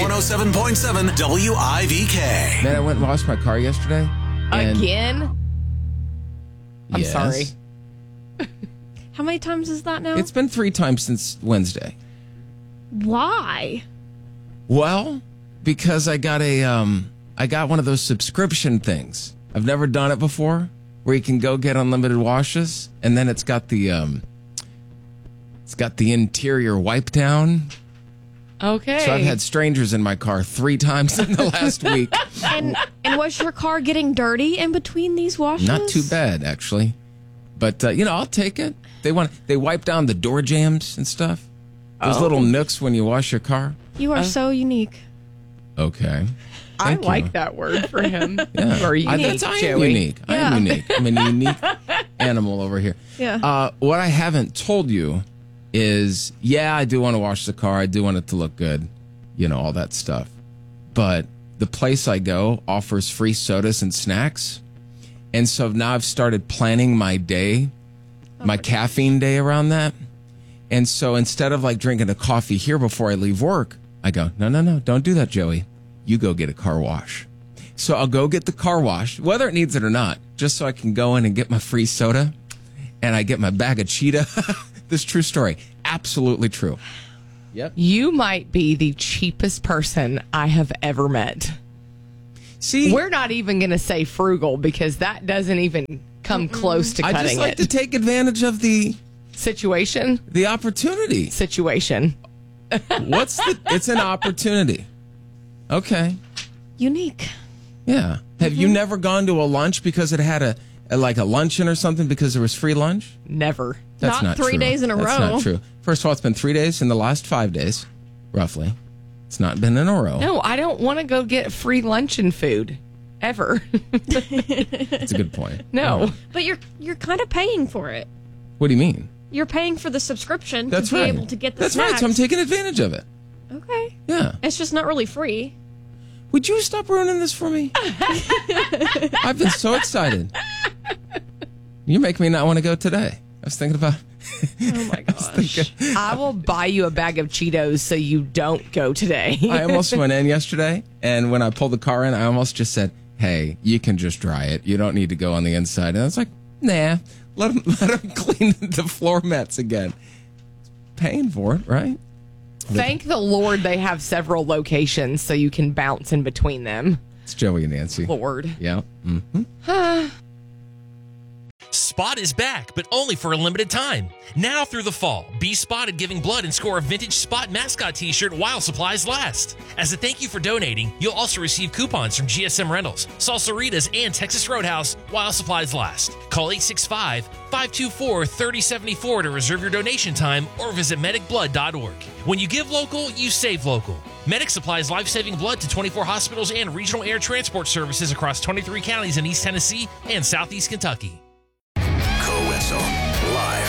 107.7 WIVK. Man, I went and washed my car yesterday. and- Again? I'm Yes. sorry. How many times is that now? It's been 3 times since Wednesday. Why? Well, because I got I got one of those subscription things. I've never done it before, where you can go get unlimited washes, and then it's got the interior wipe down. Okay. So I've had strangers in my car 3 times in the last week. And was your car getting dirty in between these washes? Not too bad, actually. But I'll take it. They wipe down the door jambs and stuff. Those little nooks when you wash your car. You are so unique. Okay. I Thank you. like that word for him. Yeah. Or unique, I am Joey. unique. I am unique. I'm a unique animal over here. Yeah. What I haven't told you is, I do want to wash the car. I do want it to look good. All that stuff. But the place I go offers free sodas and snacks. And so now I've started planning my day, my caffeine day around that. And so instead of like drinking a coffee here before I leave work, I go, no, don't do that, Joey. You go get a car wash. So I'll go get the car wash, whether it needs it or not, just so I can go in and get my free soda. And I get my bag of Cheetah. This true story. Absolutely true. Yep. You might be the cheapest person I have ever met. See, We're not even going to say frugal because that doesn't even come close to I cutting just like it. to take advantage of the opportunity. Situation. It's an opportunity. Okay. Unique. Yeah. Have you never gone to a lunch because it had a luncheon or something because there was free lunch? Never. That's Not 3 true. days in a That's row. not true. First of all, it's been 3 days in the last 5 days, roughly. It's not been in a row. No, I don't want to go get free lunch and food. Ever. That's a good point. No. But you're kind of paying for it. What do you mean? You're paying for the subscription That's to be right. able to get the That's snacks. right. So I'm taking advantage of it. Okay. Yeah. It's just not really free. Would you stop ruining this for me? I've been so excited. You make me not want to go today. I was thinking about. Oh my gosh. I will buy you a bag of Cheetos so you don't go today. I almost went in yesterday, and when I pulled the car in, I almost just said, "Hey, you can just dry it. You don't need to go on the inside." And I was like, "Nah, let them clean the floor mats again." Paying for it, right? Thank the Lord they have several locations so you can bounce in between them. It's Joey and Nancy. Lord. Yeah. Mm-hmm. Spot is back, but only for a limited time. Now through the fall, be spotted giving blood and score a vintage Spot mascot t-shirt while supplies last. As a thank you for donating, you'll also receive coupons from GSM Rentals, Salsaritas, and Texas Roadhouse while supplies last. Call 865-524-3074 to reserve your donation time or visit medicblood.org. When you give local, you save local. Medic supplies life-saving blood to 24 hospitals and regional air transport services across 23 counties in East Tennessee and Southeast Kentucky. Co-Wetzel live.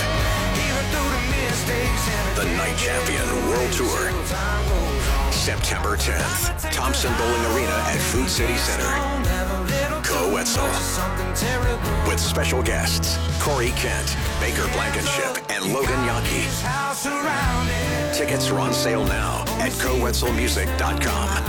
The Night Champion World Tour. September 10th. Thompson Bowling Arena at Food City Center. Co-Wetzel. With special guests Corey Kent, Baker Blankenship, and Logan Yankee. Tickets are on sale now at CoWetzelMusic.com.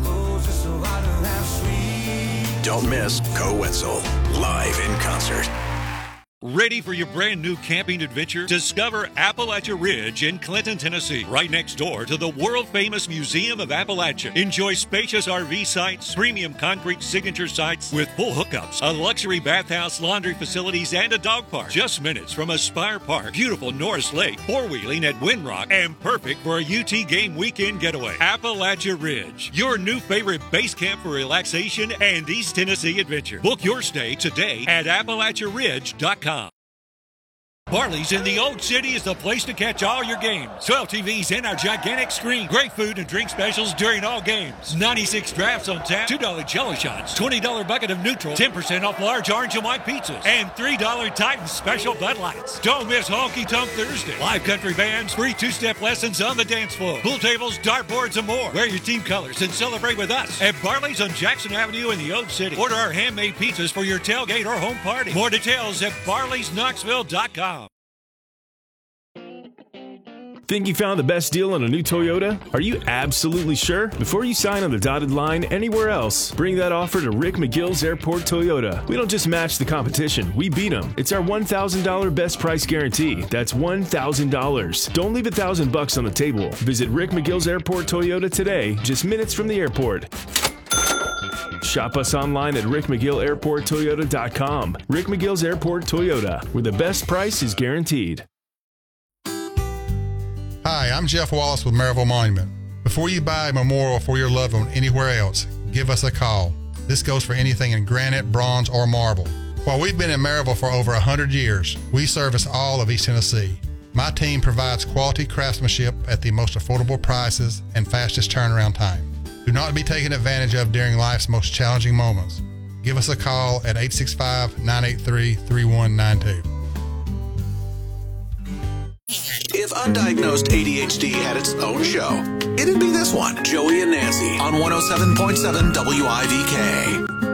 Don't miss Co-Wetzel live in concert. Ready for your brand new camping adventure? Discover Appalachia Ridge in Clinton, Tennessee, right next door to the world-famous Museum of Appalachia. Enjoy spacious RV sites, premium concrete signature sites with full hookups, a luxury bathhouse, laundry facilities, and a dog park. Just minutes from Aspire Park, beautiful Norris Lake, four-wheeling at Windrock, and perfect for a UT game weekend getaway. Appalachia Ridge, your new favorite base camp for relaxation and East Tennessee adventure. Book your stay today at AppalachiaRidge.com. Barley's in the Old City is the place to catch all your games. 12 TVs and our gigantic screen. Great food and drink specials during all games. 96 drafts on tap, $2 jello shots, $20 bucket of neutral, 10% off large orange and white pizzas, and $3 Titan special Bud Lights. Don't miss Honky Tonk Thursday. Live country bands, free two-step lessons on the dance floor, pool tables, dartboards, and more. Wear your team colors and celebrate with us at Barley's on Jackson Avenue in the Old City. Order our handmade pizzas for your tailgate or home party. More details at barleysknoxville.com. Think you found the best deal on a new Toyota? Are you absolutely sure? Before you sign on the dotted line anywhere else, bring that offer to Rick McGill's Airport Toyota. We don't just match the competition, we beat them. It's our $1,000 best price guarantee. That's $1,000. Don't leave $1,000 on the table. Visit Rick McGill's Airport Toyota today, just minutes from the airport. Shop us online at rickmcgillairporttoyota.com. Rick McGill's Airport Toyota, where the best price is guaranteed. Hi, I'm Jeff Wallace with Maryville Monument. Before you buy a memorial for your loved one anywhere else, give us a call. This goes for anything in granite, bronze, or marble. While we've been in Maryville for over 100 years, we service all of East Tennessee. My team provides quality craftsmanship at the most affordable prices and fastest turnaround time. Do not be taken advantage of during life's most challenging moments. Give us a call at 865-983-3192. If undiagnosed ADHD had its own show, it'd be this one. Joey and Nancy on 107.7 WIVK.